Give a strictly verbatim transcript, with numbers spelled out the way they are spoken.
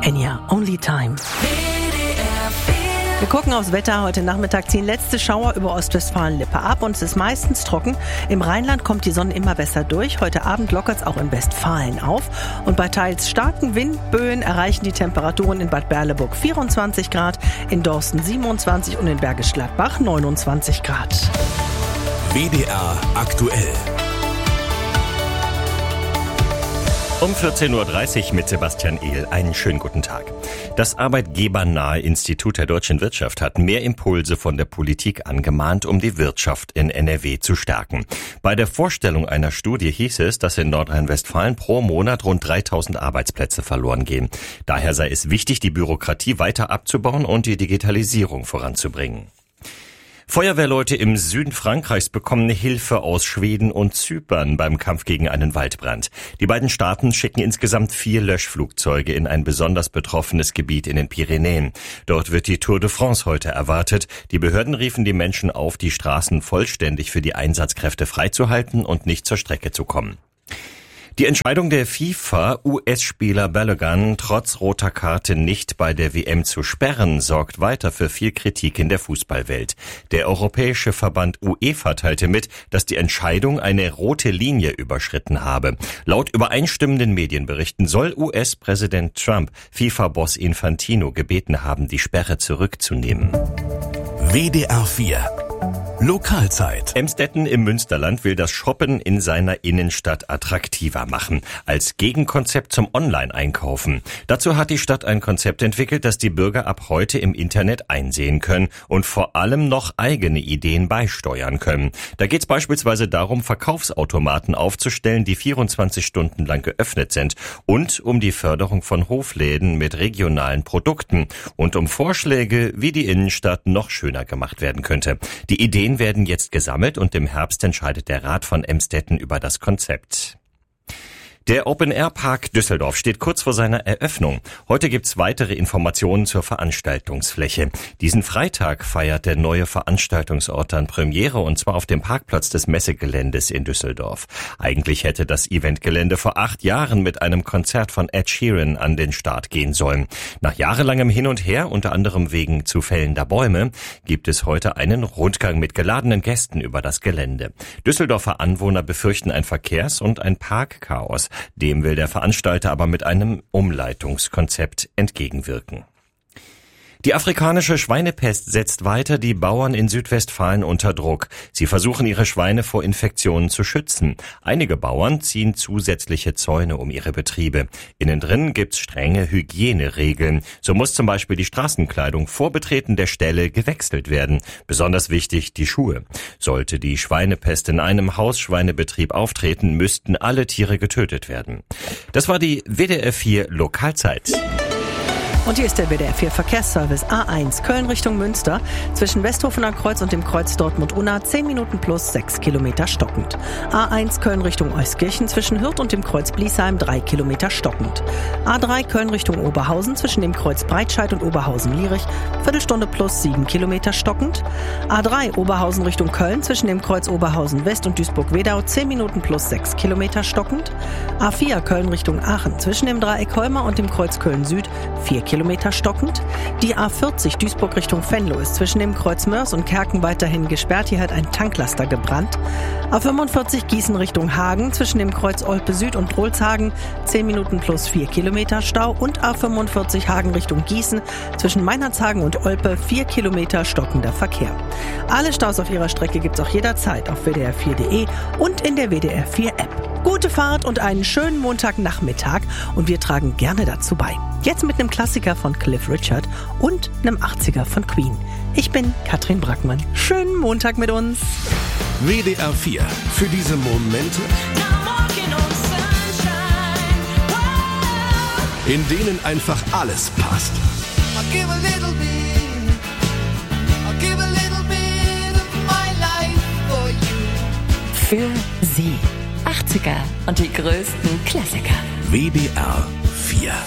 Enya, Only Time. Wir gucken aufs Wetter. Heute Nachmittag ziehen letzte Schauer über Ostwestfalen-Lippe ab und es ist meistens trocken. Im Rheinland kommt die Sonne immer besser durch. Heute Abend lockert es auch in Westfalen auf. Und bei teils starken Windböen erreichen die Temperaturen in Bad Berleburg vierundzwanzig Grad, in Dorsten siebenundzwanzig und in Bergisch Gladbach neunundzwanzig Grad. W D R aktuell. Um vierzehn Uhr dreißig mit Sebastian Ehl. Einen schönen guten Tag. Das arbeitgebernahe Institut der deutschen Wirtschaft hat mehr Impulse von der Politik angemahnt, um die Wirtschaft in N R W zu stärken. Bei der Vorstellung einer Studie hieß es, dass in Nordrhein-Westfalen pro Monat rund dreitausend Arbeitsplätze verloren gehen. Daher sei es wichtig, die Bürokratie weiter abzubauen und die Digitalisierung voranzubringen. Feuerwehrleute im Süden Frankreichs bekommen Hilfe aus Schweden und Zypern beim Kampf gegen einen Waldbrand. Die beiden Staaten schicken insgesamt vier Löschflugzeuge in ein besonders betroffenes Gebiet in den Pyrenäen. Dort wird die Tour de France heute erwartet. Die Behörden riefen die Menschen auf, die Straßen vollständig für die Einsatzkräfte freizuhalten und nicht zur Strecke zu kommen. Die Entscheidung der FIFA, U S-Spieler Balogun trotz roter Karte nicht bei der W M zu sperren, sorgt weiter für viel Kritik in der Fußballwelt. Der europäische Verband UEFA teilte mit, dass die Entscheidung eine rote Linie überschritten habe. Laut übereinstimmenden Medienberichten soll U S-Präsident Trump FIFA-Boss Infantino gebeten haben, die Sperre zurückzunehmen. W D R vier Lokalzeit. Emstetten im Münsterland will das Shoppen in seiner Innenstadt attraktiver machen, als Gegenkonzept zum Online-Einkaufen. Dazu hat die Stadt ein Konzept entwickelt, das die Bürger ab heute im Internet einsehen können und vor allem noch eigene Ideen beisteuern können. Da geht es beispielsweise darum, Verkaufsautomaten aufzustellen, die vierundzwanzig Stunden lang geöffnet sind, und um die Förderung von Hofläden mit regionalen Produkten und um Vorschläge, wie die Innenstadt noch schöner gemacht werden könnte. Die Ideen werden jetzt gesammelt und im Herbst entscheidet der Rat von Emstetten über das Konzept. Der Open-Air-Park Düsseldorf steht kurz vor seiner Eröffnung. Heute gibt's weitere Informationen zur Veranstaltungsfläche. Diesen Freitag feiert der neue Veranstaltungsort dann Premiere, und zwar auf dem Parkplatz des Messegeländes in Düsseldorf. Eigentlich hätte das Eventgelände vor acht Jahren mit einem Konzert von Ed Sheeran an den Start gehen sollen. Nach jahrelangem Hin und Her, unter anderem wegen zu fällender Bäume, gibt es heute einen Rundgang mit geladenen Gästen über das Gelände. Düsseldorfer Anwohner befürchten ein Verkehrs- und ein Parkchaos. Dem will der Veranstalter aber mit einem Umleitungskonzept entgegenwirken. Die afrikanische Schweinepest setzt weiter die Bauern in Südwestfalen unter Druck. Sie versuchen, ihre Schweine vor Infektionen zu schützen. Einige Bauern ziehen zusätzliche Zäune um ihre Betriebe. Innen drin gibt's strenge Hygieneregeln. So muss zum Beispiel die Straßenkleidung vor Betreten der Ställe gewechselt werden. Besonders wichtig die Schuhe. Sollte die Schweinepest in einem Hausschweinebetrieb auftreten, müssten alle Tiere getötet werden. Das war die W D R vier Lokalzeit. Und hier ist der W D R vier Verkehrsservice A eins Köln Richtung Münster. Zwischen Westhofener Kreuz und dem Kreuz Dortmund-Unna zehn Minuten plus sechs Kilometer stockend. A eins Köln Richtung Euskirchen zwischen Hürth und dem Kreuz Bliesheim drei Kilometer stockend. A drei Köln Richtung Oberhausen zwischen dem Kreuz Breitscheid und Oberhausen-Lierich Viertelstunde plus sieben Kilometer stockend. A drei Oberhausen Richtung Köln zwischen dem Kreuz Oberhausen West und Duisburg-Wedau zehn Minuten plus sechs Kilometer stockend. A vier Köln Richtung Aachen zwischen dem Dreieck Holmer und dem Kreuz Köln Süd vier Kilometer stockend. Die A vierzig Duisburg Richtung Venlo ist zwischen dem Kreuz Mörs und Kerken weiterhin gesperrt. Hier hat ein Tanklaster gebrannt. A fünfundvierzig Gießen Richtung Hagen zwischen dem Kreuz Olpe Süd und Rolzhagen zehn Minuten plus vier Kilometer Stau. Und A fünfundvierzig Hagen Richtung Gießen zwischen Meinerzhagen und Olpe vier Kilometer stockender Verkehr. Alle Staus auf ihrer Strecke gibt's auch jederzeit auf W D R vier Punkt de und in der W D R vier App. Gute Fahrt und einen schönen Montagnachmittag, und wir tragen gerne dazu bei. Jetzt mit einem Klassiker von Cliff Richard und einem achtziger von Queen. Ich bin Katrin Brackmann. Schönen Montag mit uns. W D R vier. Für diese Momente, in denen einfach alles passt. Für Sie. achtziger und die größten Klassiker. W D R vier.